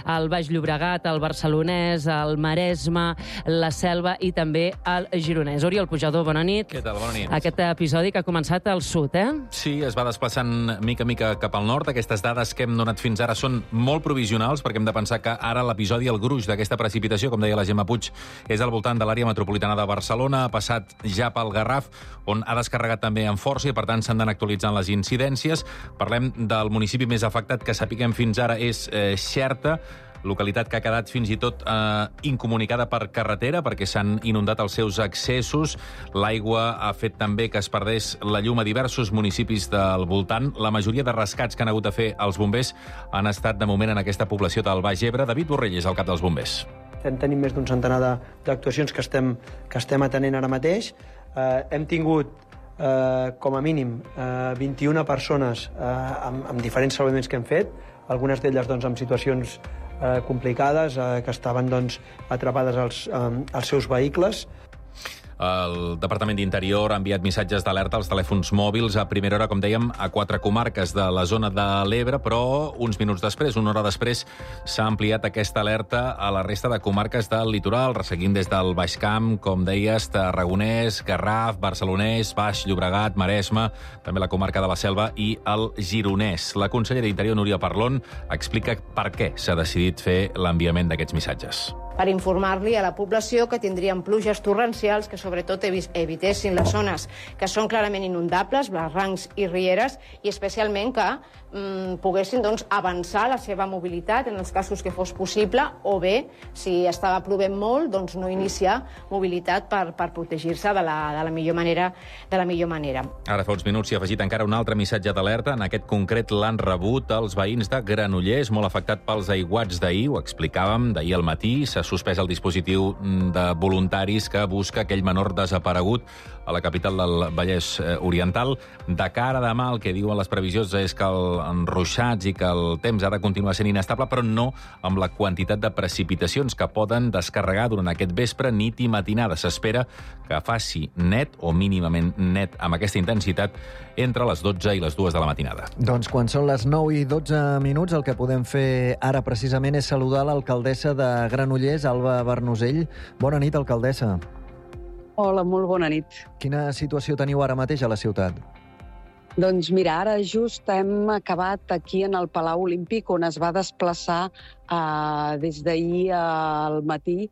el Baix Llobregat, el Barcelonès, el Maresme, la Selva i també el Gironès. Oriol Pujador, bona nit. Què tal? Bona nit. Aquest episodi que ha començat al sud, Sí, es va desplaçant mica a mica cap al nord. Aquestes dades que hem donat fins ara són molt provisionals, perquè hem de pensar que ara l'episodi, el gruix d'aquesta precipitació, com deia la Gemma Puig, és al voltant de l'àrea metropolitana de Barcelona, ha passat ja pel Garraf, on ha descarregat també amb força i, per tant, s'han d'anar actualitzant les incidències. Parlem del municipi més afectat que sapiguem fins ara és Xerta, localitat que ha quedat fins i tot incomunicada per carretera perquè s'han inundat els seus accessos. L'aigua ha fet també que es perdés la llum a diversos municipis del voltant. La majoria de rescats que han hagut de fer els bombers han estat, de moment, en aquesta població del Baix Ebre. David Borrell és el cap dels bombers. Tenim més d'un centenar d'actuacions que estem atenent ara mateix. Hem tingut com a mínim 21 persones amb diferents salvaments que hem fet, algunes d'elles amb situacions complicades, que estaven atrapades als seus vehicles. El Departament d'Interior ha enviat missatges d'alerta als telèfons mòbils a primera hora, com dèiem, a 4 comarques de la zona de l'Ebre, però uns minuts després, una hora després, s'ha ampliat aquesta alerta a la resta de comarques del litoral, resseguint des del Baix Camp, com deies, Tarragonès, Garraf, Barcelonès, Baix Llobregat, Maresme, també la comarca de la Selva i el Gironès. La consellera d'Interior, Núria Parlon, explica per què s'ha decidit fer l'enviament d'aquests missatges. Per informar-li a la població que tindríem pluges torrencials que sobretot evitessin les zones que són clarament inundables, barrancs i rieres, i especialment que poguessin avançar la seva mobilitat en els casos que fos possible, o bé, si estava plovent molt, no iniciar mobilitat per protegir-se de la millor manera. Ara fa uns minuts s'hi ha afegit encara un altre missatge d'alerta. En aquest concret l'han rebut els veïns de Granollers, molt afectat pels aiguats d'ahir, ho explicàvem, d'ahir al matí. S'ha suspès el dispositiu de voluntaris que busca aquell menor desaparegut a la capital del Vallès Oriental. De cara a demà, el que diuen les previsions és que els ruixats i que el temps ha de continuar sent inestable, però no amb la quantitat de precipitacions que poden descarregar durant aquest vespre, nit i matinada. S'espera que faci net o mínimament net amb aquesta intensitat entre les 12 i les 2 de la matinada. Doncs quan són les 9 i 12 minuts, el que podem fer ara precisament és saludar l'alcaldessa de Granollers, Alba Bernosell. Bona nit, alcaldessa. Hola, molt bona nit. Quina situació teniu ara mateix a la ciutat? Doncs mira, ara just hem acabat aquí en el Palau Olímpic, on es va desplaçar des d'ahir al matí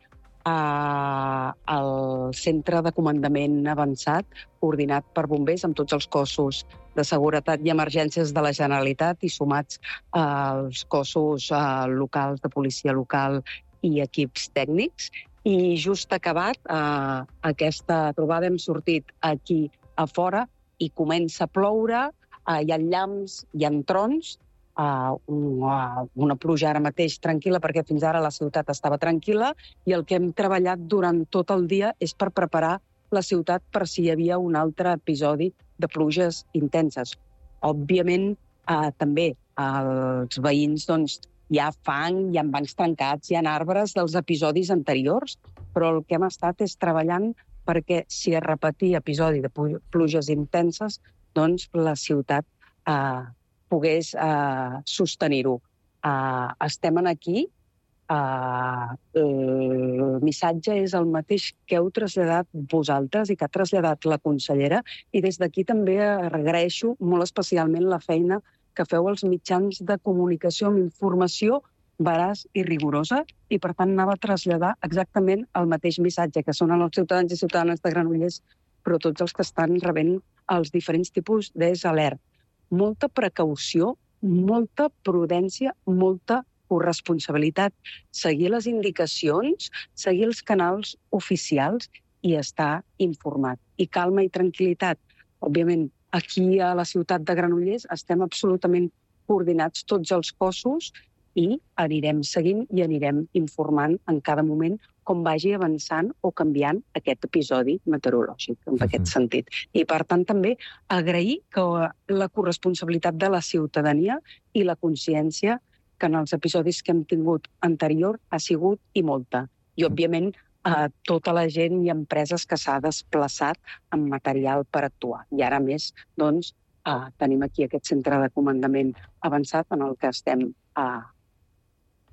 al centre de comandament avançat, coordinat per bombers amb tots els cossos de seguretat i emergències de la Generalitat i sumats als cossos locals, de policia local i equips tècnics. I just acabat aquesta trobada hem sortit aquí a fora i comença a ploure, hi ha llamps, hi ha trons, una pluja ara mateix tranquil·la perquè fins ara la ciutat estava tranquil·la, i el que hem treballat durant tot el dia és per preparar la ciutat per si hi havia un altre episodi de pluges intenses. Òbviament, també els veïns hi ha fang, hi ha bancs trencats, hi ha arbres dels episodis anteriors, però el que hem estat és treballant perquè si es repetia episodi de pluges intenses, doncs la ciutat pogués sostenir-ho. Estem aquí, el missatge és el mateix que heu traslladat vosaltres i que ha traslladat la consellera, i des d'aquí també agraeixo molt especialment la feina que feu els mitjans de comunicació amb informació veraç i rigorosa, i per tant anava a traslladar exactament el mateix missatge, que són els ciutadans i ciutadanes de Granollers, però tots els que estan rebent els diferents tipus d'alert. Molta precaució, molta prudència, molta corresponsabilitat. Seguir les indicacions, seguir els canals oficials i estar informat. I calma i tranquil·litat. Òbviament, aquí a la ciutat de Granollers estem absolutament coordinats tots els cossos i anirem seguint i anirem informant en cada moment com vagi avançant o canviant aquest episodi meteorològic, en aquest sentit. I, per tant, també agrair que la corresponsabilitat de la ciutadania i la consciència que en els episodis que hem tingut anterior ha sigut i molta. I, òbviament, tota la gent i empreses que s'ha desplaçat amb material per actuar. I ara més, doncs, tenim aquí aquest centre de comandament avançat en el que estem